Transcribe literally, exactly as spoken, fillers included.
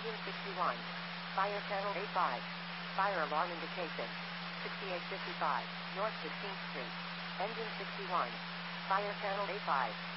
Engine sixty-one. Fire channel A five. Fire alarm indication. sixty-eight fifty-five, North fifteenth Street. Engine sixty-one. Fire channel A five.